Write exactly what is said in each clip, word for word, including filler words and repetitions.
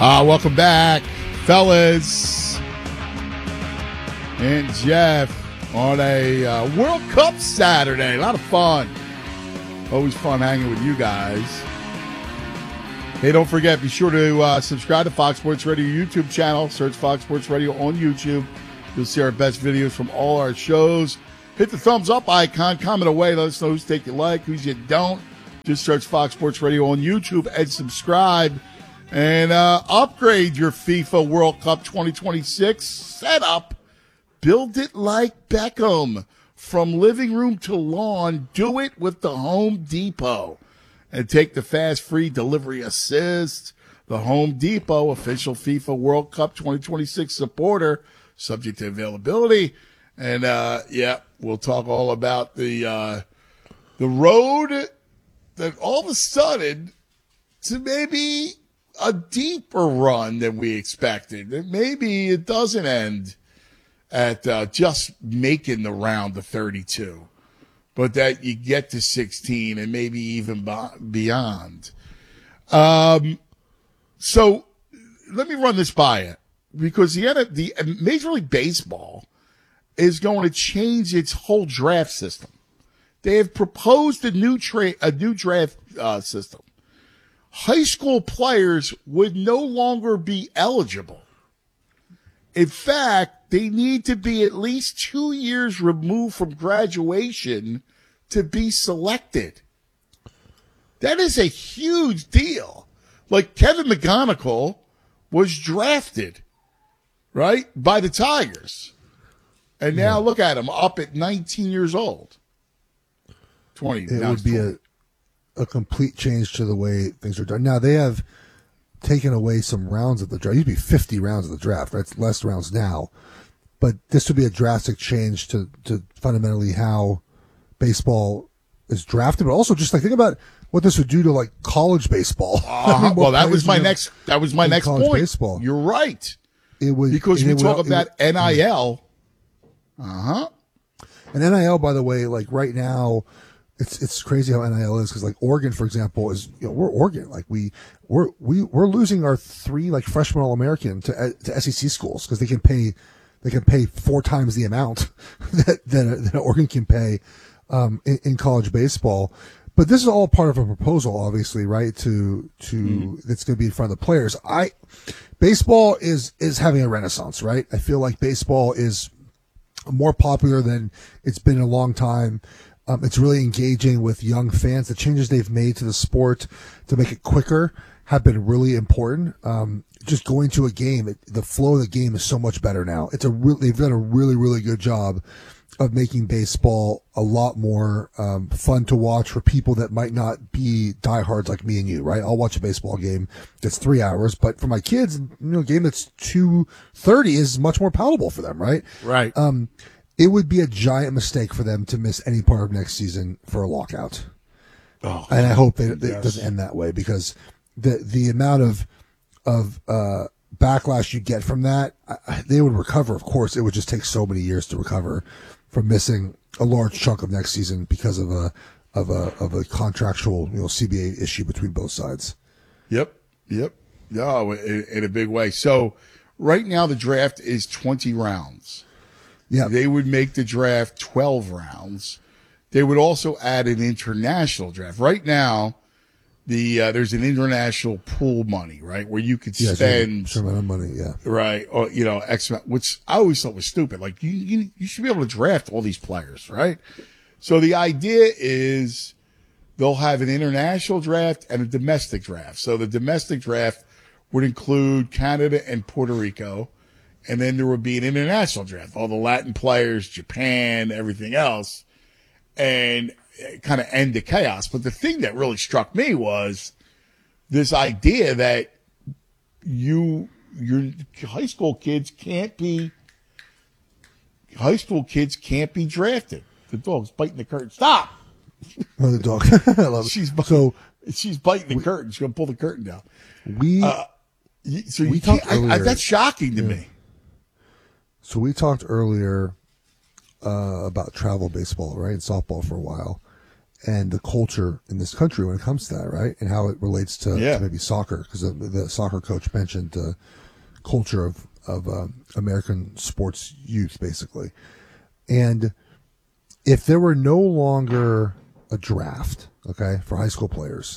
Uh, welcome back, fellas and Jeff, on a uh, World Cup Saturday. A lot of fun. Always fun hanging with you guys. Hey, don't forget, be sure to uh, subscribe to Fox Sports Radio YouTube channel. Search Fox Sports Radio on YouTube. You'll see our best videos from all our shows. Hit the thumbs up icon. Comment away. Let us know whose take you like, whose you don't. Just search Fox Sports Radio on YouTube and subscribe. And uh, upgrade your FIFA World Cup twenty twenty-six setup. Build it like Beckham. From living room to lawn, do it with the Home Depot. And take the fast, free delivery assist. The Home Depot, official FIFA World Cup twenty twenty-six supporter, subject to availability. And, uh, yeah, we'll talk all about the uh, the road that all of a sudden to maybe a deeper run than we expected. That maybe it doesn't end at uh, just making the round of thirty-two, but that you get to sixteen and maybe even beyond. Um, so let me run this by you, because the, the Major League Baseball is going to change its whole draft system. They have proposed a new tra- a new draft uh, system. High school players would no longer be eligible. In fact, they need to be at least two years removed from graduation to be selected. That is a huge deal. Like Kevin McGonigal was drafted, right, by the Tigers. And now Yeah. look at him, up at nineteen years old. twenty. It now would he's be twenty. a, a complete change to the way things are done. Now, they have taken away some rounds of the draft. It used to be fifty rounds of the draft, right? It's less rounds now. But this would be a drastic change to, to fundamentally how baseball is drafted, but also just like think about what this would do to like college baseball. Uh-huh. I mean, what Well, that players was my you have next. That was my in next college point. baseball. You're right, It would because and we it would- talk it about would- N I L. Uh huh. And N I L, by the way, like right now, it's it's crazy how N I L is, because like Oregon, for example, is you know we're Oregon, like we we're we we're losing our three like freshman All American to uh, to S E C schools because they can pay they can pay four times the amount that that, that Oregon can pay um, in, in college baseball. But this is all part of a proposal, obviously, right? To to mm. that's going to be in front of the players. I baseball is is having a renaissance, right? I feel like baseball is more popular than it's been in a long time. Um, it's really engaging with young fans. The changes they've made to the sport to make it quicker have been really important. Um, just going to a game, it, the flow of the game is so much better now. It's a re- they've done a really, really good job of making baseball a lot more um, fun to watch for people that might not be diehards like me and you, right? I'll watch a baseball game that's three hours, but for my kids, you know, a game that's two thirty is much more palatable for them, right? Right. Um, it would be a giant mistake for them to miss any part of next season for a lockout. Oh, and I hope that, that yes. it doesn't end that way, because the the amount of of uh, backlash you get from that, I, they would recover. Of course, it would just take so many years to recover from missing a large chunk of next season because of a of a of a contractual you know C B A issue between both sides. Yep. Yep. No, in, in a big way. So right now the draft is twenty rounds. Yeah. They would make the draft twelve rounds. They would also add an international draft. Right now, the uh, there's an international pool money, right, where you could Yeah, spend some amount of money, yeah. right, or you know, X amount, which I always thought was stupid. Like you, you, you should be able to draft all these players, right? So the idea is they'll have an international draft and a domestic draft. So the domestic draft would include Canada and Puerto Rico. And then there would be an international draft, all the Latin players, Japan, everything else, and kind of end the chaos. But the thing that really struck me was this idea that you, your high school kids can't be, high school kids can't be drafted. The dog's biting the curtain. Stop! Oh, the dog. I love it. She's, so she's biting the we, curtain. She's going to pull the curtain down. We, uh, so we you talked I, I, earlier, that's shocking to yeah. me. So we talked earlier uh, about travel baseball, right, and softball for a while, and the culture in this country when it comes to that, right? And how it relates to, Yeah. to maybe soccer, because the, the soccer coach mentioned the culture of, of um, American sports youth, basically. And if there were no longer a draft, okay, for high school players,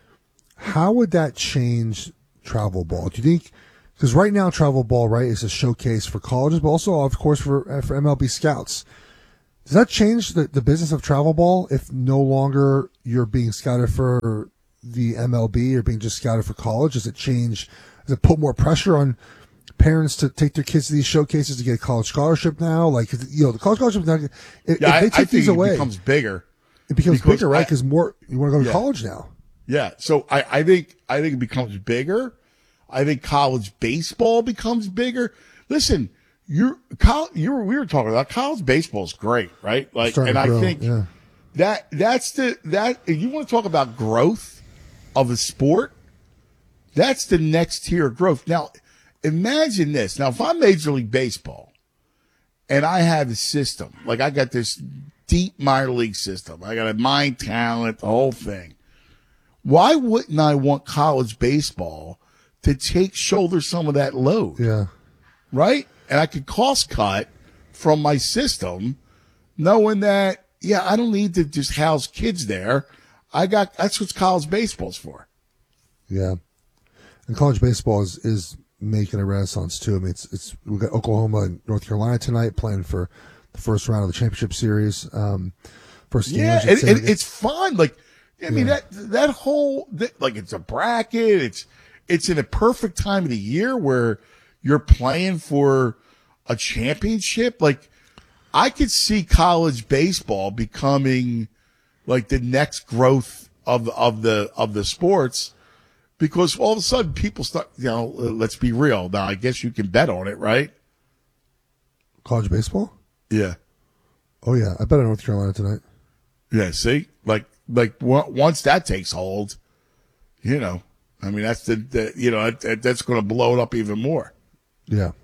how would that change travel ball? Do you think, because right now travel ball, right, is a showcase for colleges, but also, of course, for for M L B scouts. Does that change the, the business of travel ball if no longer you're being scouted for the M L B or being just scouted for college? Does it change? Does it put more pressure on parents to take their kids to these showcases to get a college scholarship now? Like, you know, the college scholarship now, if, Yeah, if they I, take I think these it away, becomes bigger. it becomes because bigger, right? I- Because more, you want to go to Yeah. college now. Yeah, so I, I think I think it becomes bigger. I think college baseball becomes bigger. Listen, you're college, you were we were talking about college baseball is great, right? Like, Starting and to I grow, think yeah. that that's the that if you want to talk about growth of the sport, that's the next tier of growth. Now, imagine this. Now, if I'm Major League Baseball and I have a system, like I got this deep minor league system, I got a mine talent, the whole thing. Why wouldn't I want college baseball to take shoulder some of that load? Yeah. Right? And I could cost cut from my system knowing that, yeah, I don't need to just house kids there. I got, that's what college baseball's for. Yeah. And college baseball is, is making a renaissance too. I mean, it's, it's, we've got Oklahoma and North Carolina tonight playing for the first round of the championship series. Um, first game. I Yeah. should And, say. and it's fun. Like, I mean, Yeah. that, that whole, that, like, it's a bracket. It's, it's in a perfect time of the year where you're playing for a championship. Like, I could see college baseball becoming like the next growth of the, of the, of the sports, because all of a sudden people start, you know, let's be real. Now, I guess you can bet on it, right? College baseball? Yeah. Oh yeah. I bet on North Carolina tonight. Yeah. See, like, like w- once that takes hold, you know, I mean, that's the, the you know, that, that's going to blow it up even more. Yeah.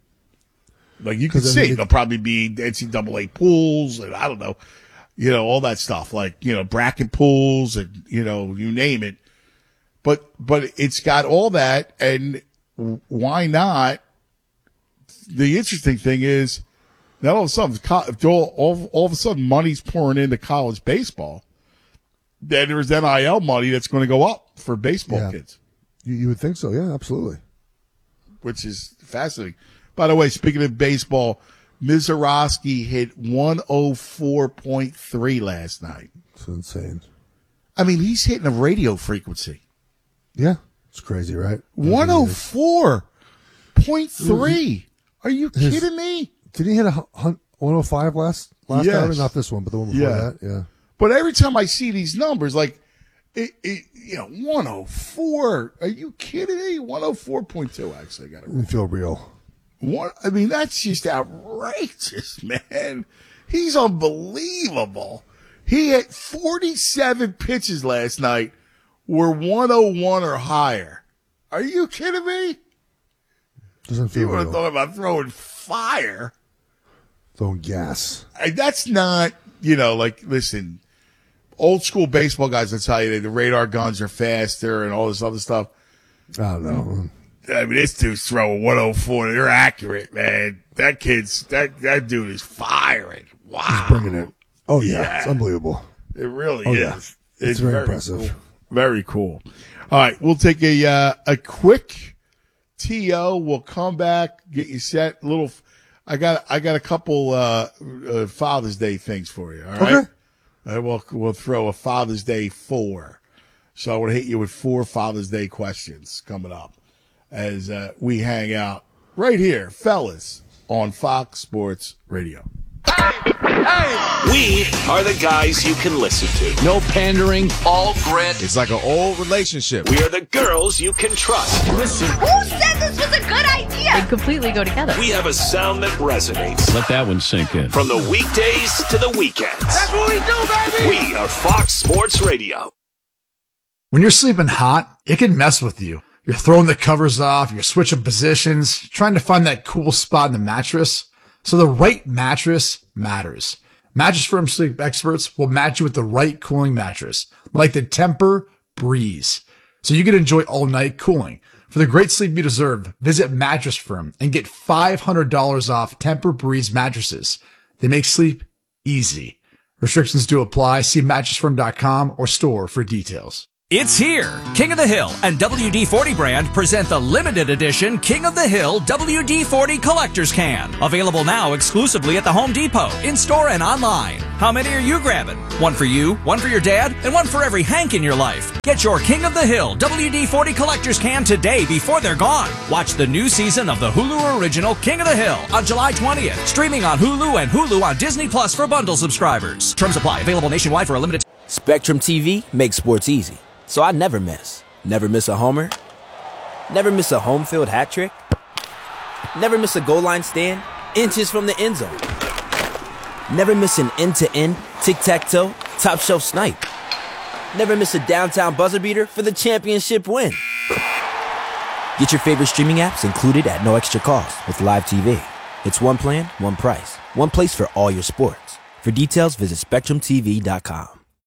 Like you can 'Cause, I see, mean, it- there'll probably be N C double A pools and I don't know, you know, all that stuff, like, you know, bracket pools and, you know, you name it. But, but it's got all that. And why not? The interesting thing is now all of a sudden, co- if all, all, all of a sudden money's pouring into college baseball, then there's N I L money that's going to go up for baseball Yeah. kids, You, you would think so. Yeah, absolutely. which is fascinating. By the way, speaking of baseball, Mizorowski hit one oh four point three last night. It's insane. I mean, he's hitting a radio frequency. Yeah. It's crazy, right? one oh four point three. Are you His- kidding me? Did he hit a hun- one oh five last, last Yes. outing? Not this one, but the one before Yeah. that. Yeah. But every time I see these numbers, like, it, it, you know, one oh four. Are you kidding me? one oh four point two, actually. I got it wrong. Didn't feel real. What? I mean, that's just outrageous, man. He's unbelievable. He hit forty-seven pitches last night were one oh one or higher. Are you kidding me? Doesn't feel You would have real. thought about throwing fire. Throwing gas. I, that's not, you know, like, listen, old school baseball guys will tell you that the radar guns are faster and all this other stuff. I don't know. I mean, this dude's throwing one oh four. They're accurate, man. That kid's, that, that dude is firing. Wow. Bringing it. Oh, yeah. Yeah. It's unbelievable. It really Oh, is. yeah. It's very impressive. Cool. Very cool. All right. We'll take a, uh, a quick T O. We'll come back, get you set. A little, I got, I got a couple, uh, uh Father's Day things for you. All right. Okay. Uh, we'll, we'll throw a Father's Day four. So I want to hit you with four Father's Day questions coming up as uh, we hang out right here, fellas, on Fox Sports Radio. We are the guys you can listen to. No pandering. All grit. It's like an old relationship. We are the girls you can trust. Listen. Who said this was a good idea? They completely go together. We have a sound that resonates. Let that one sink in. From the weekdays to the weekends. That's what we do, baby! We are Fox Sports Radio. When you're sleeping hot, it can mess with you. You're throwing the covers off, you're switching positions, trying to find that cool spot in the mattress. So the right mattress matters. Mattress Firm sleep experts will match you with the right cooling mattress, like the Temper Breeze, so you can enjoy all-night cooling. For the great sleep you deserve, visit Mattress Firm and get five hundred dollars off Temper Breeze mattresses. They make sleep easy. Restrictions do apply. See mattress firm dot com or store for details. It's here. King of the Hill and W D forty brand present the limited edition King of the Hill W D forty Collector's Can. Available now exclusively at the Home Depot, in-store and online. How many are you grabbing? One for you, one for your dad, and one for every Hank in your life. Get your King of the Hill W D forty Collector's Can today before they're gone. Watch the new season of the Hulu original King of the Hill on July twentieth. Streaming on Hulu and Hulu on Disney Plus for bundle subscribers. Terms apply. Available nationwide for a limited... Spectrum T V makes sports easy. So I never miss. Never miss a homer. Never miss a home field hat trick. Never miss a goal line stand. Inches from the end zone. Never miss an end-to-end, tic-tac-toe, top-shelf snipe. Never miss a downtown buzzer beater for the championship win. Get your favorite streaming apps included at no extra cost with Live T V. It's one plan, one price. One place for all your sports. For details, visit spectrum t v dot com.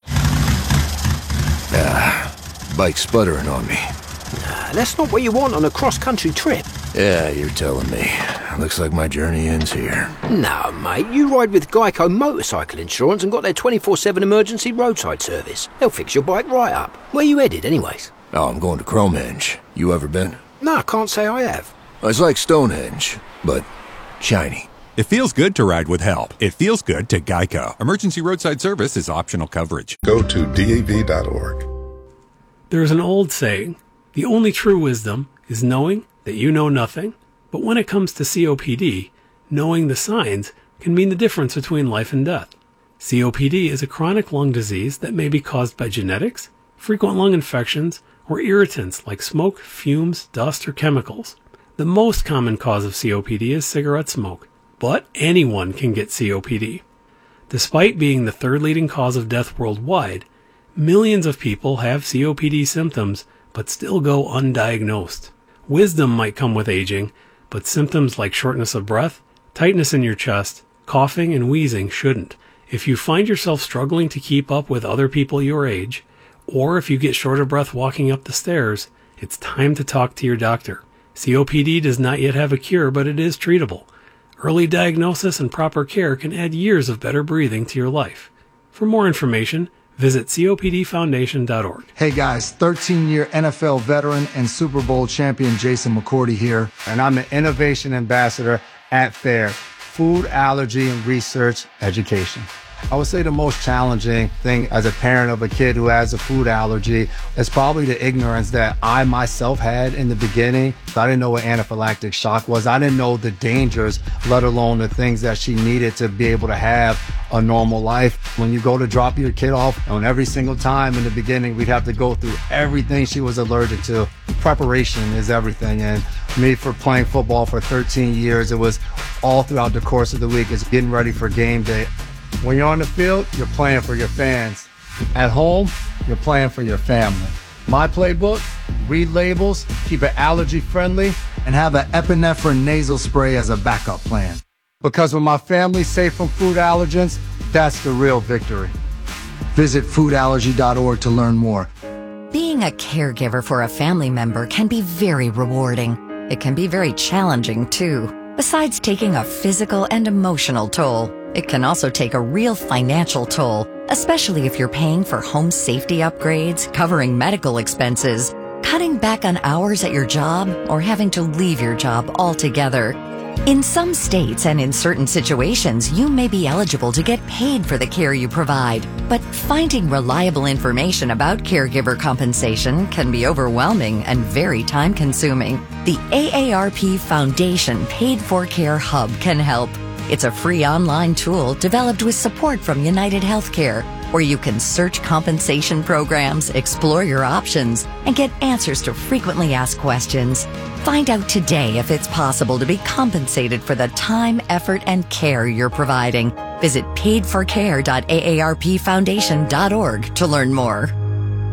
Ah, bike's sputtering on me. Nah, that's not what you want on a cross-country trip. Yeah, you're telling me. Looks like my journey ends here. No, mate, you ride with Geico Motorcycle Insurance and got their twenty-four seven emergency roadside service. They'll fix your bike right up. Where you headed, anyways? Oh, I'm going to Cromenge. You ever been? No, I can't say I have. It's like Stonehenge, but shiny. It feels good to ride with help. It feels good to Geico. Emergency roadside service is optional coverage. Go to D A V dot org. There is an old saying, the only true wisdom is knowing that you know nothing. But when it comes to C O P D, knowing the signs can mean the difference between life and death. C O P D is a chronic lung disease that may be caused by genetics, frequent lung infections, or irritants like smoke, fumes, dust, or chemicals. The most common cause of C O P D is cigarette smoke, but anyone can get C O P D. Despite being the third leading cause of death worldwide, millions of people have C O P D symptoms but still go undiagnosed. Wisdom might come with aging, but symptoms like shortness of breath, tightness in your chest, coughing, and wheezing shouldn't. If you find yourself struggling to keep up with other people your age, or if you get short of breath walking up the stairs, it's time to talk to your doctor. C O P D does not yet have a cure, but it is treatable. Early diagnosis and proper care can add years of better breathing to your life. For more information, visit C O P D foundation dot org. Hey guys, thirteen-year N F L veteran and Super Bowl champion Jason McCourty here, and I'm the Innovation Ambassador at FAIR, Food Allergy and Research Education. I would say the most challenging thing as a parent of a kid who has a food allergy is probably the ignorance that I myself had in the beginning. I didn't know what anaphylactic shock was. I didn't know the dangers, let alone the things that she needed to be able to have a normal life. When you go to drop your kid off, and every single time in the beginning, we'd have to go through everything she was allergic to. Preparation is everything. And me, for playing football for thirteen years, it was all throughout the course of the week. It's getting ready for game day. When you're on the field, you're playing for your fans. At home, you're playing for your family. My playbook, read labels, keep it allergy friendly, and have an epinephrine nasal spray as a backup plan. Because when my family's safe from food allergens, that's the real victory. Visit food allergy dot org to learn more. Being a caregiver for a family member can be very rewarding. It can be very challenging, too. Besides taking a physical and emotional toll, it can also take a real financial toll, especially if you're paying for home safety upgrades, covering medical expenses, cutting back on hours at your job, or having to leave your job altogether. In some states and in certain situations, you may be eligible to get paid for the care you provide, but finding reliable information about caregiver compensation can be overwhelming and very time-consuming. The A A R P Foundation Paid for Care Hub can help. It's a free online tool developed with support from United Healthcare, where you can search compensation programs, explore your options, and get answers to frequently asked questions. Find out today if it's possible to be compensated for the time, effort, and care you're providing. Visit paid for care dot A A R P foundation dot org to learn more.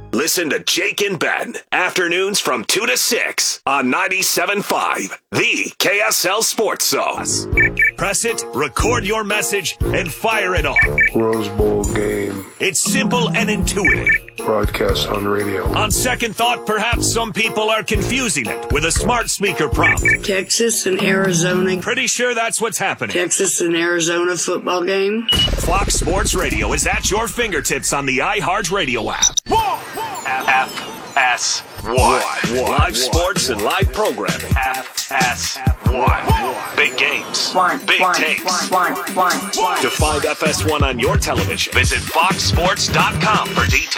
Listen to Jake and Ben, afternoons from two to six on ninety-seven point five, the K S L Sports Zone. Press it, record your message, and fire it off. Rose Bowl game. It's simple and intuitive. Broadcast on radio. On second thought, perhaps some people are confusing it with a smart speaker prompt. Texas and Arizona. Pretty sure that's what's happening. Texas and Arizona football game. Fox Sports Radio is at your fingertips on the iHeart Radio app. F S one. Live sports and live programming. F S one. Big games. Big takes. To find F S one on your television, visit fox sports dot com for details.